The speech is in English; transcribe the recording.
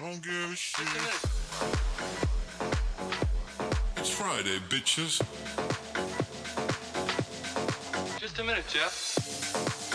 Don't give a shit. Just a minute. It's Friday, bitches. Just a minute, Jeff.